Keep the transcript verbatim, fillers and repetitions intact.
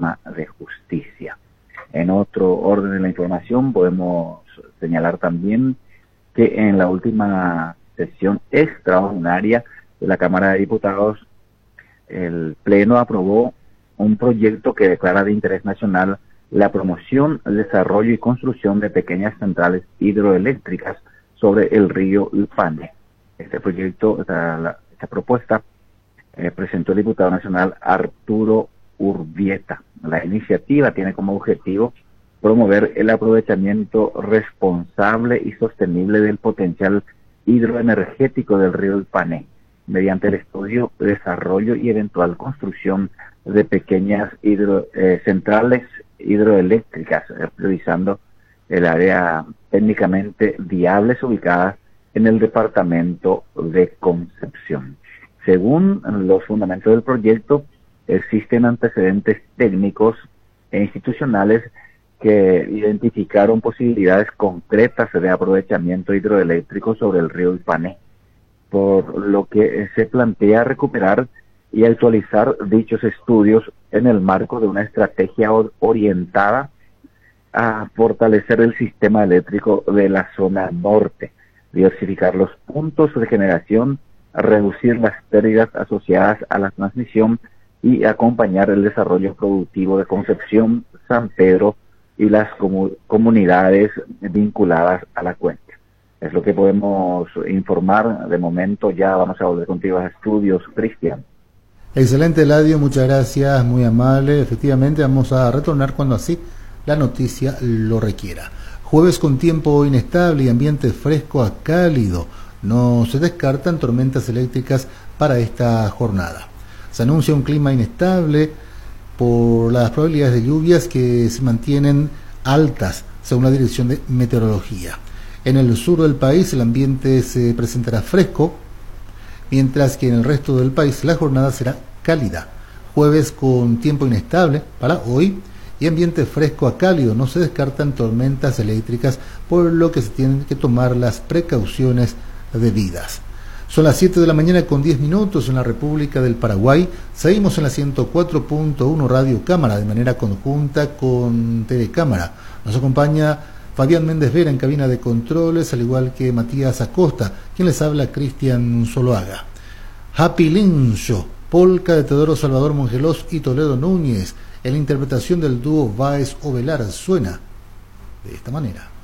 sistema de justicia. En otro orden de la información podemos señalar también que en la última sesión extraordinaria de la Cámara de Diputados, el Pleno aprobó un proyecto que declara de interés nacional la promoción, el desarrollo y construcción de pequeñas centrales hidroeléctricas sobre el río Ilpane. Este proyecto, esta, esta propuesta, eh, presentó el diputado nacional Arturo Urbieta. La iniciativa tiene como objetivo promover el aprovechamiento responsable y sostenible del potencial hidroenergético del río Ilpane, mediante el estudio, desarrollo y eventual construcción de pequeñas hidro, eh, centrales hidroeléctricas, eh, priorizando el área técnicamente viables ubicadas en el departamento de Concepción. Según los fundamentos del proyecto, existen antecedentes técnicos e institucionales que identificaron posibilidades concretas de aprovechamiento hidroeléctrico sobre el río Ilpane, por lo que se plantea recuperar y actualizar dichos estudios en el marco de una estrategia orientada a fortalecer el sistema eléctrico de la zona norte, diversificar los puntos de generación, reducir las pérdidas asociadas a la transmisión y acompañar el desarrollo productivo de Concepción, San Pedro y las comu- comunidades vinculadas a la cuenca. Es lo que podemos informar de momento. Ya vamos a volver contigo a estudios, Cristian. Excelente, Eladio, muchas gracias, muy amable. Efectivamente, vamos a retornar cuando así la noticia lo requiera. Jueves con tiempo inestable y ambiente fresco a cálido. No se descartan tormentas eléctricas para esta jornada. Se anuncia un clima inestable por las probabilidades de lluvias que se mantienen altas según la Dirección de Meteorología. En el sur del país el ambiente se presentará fresco, mientras que en el resto del país la jornada será cálida. Jueves con tiempo inestable para hoy y ambiente fresco a cálido. No se descartan tormentas eléctricas, por lo que se tienen que tomar las precauciones debidas. Son las siete de la mañana con diez minutos en la República del Paraguay. Seguimos en la ciento cuatro punto uno Radio Cámara de manera conjunta con T V Cámara. Nos acompaña Fabián Méndez Vera en cabina de controles, al igual que Matías Acosta, quien les habla, Cristian Zuluaga. Happy Lincho, polka de Teodoro Salvador Mongelós y Toledo Núñez, en la interpretación del dúo Báez Ovelar, suena de esta manera.